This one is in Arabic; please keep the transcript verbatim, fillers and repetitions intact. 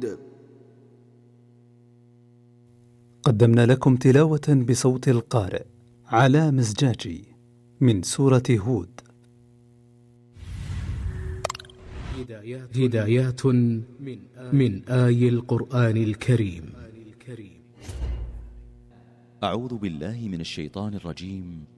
واحد. قدمنا لكم تلاوة بصوت القارئ علاء مزجاجي من سورة هود. هدايات من آي القرآن الكريم. أعوذ بالله من الشيطان الرجيم.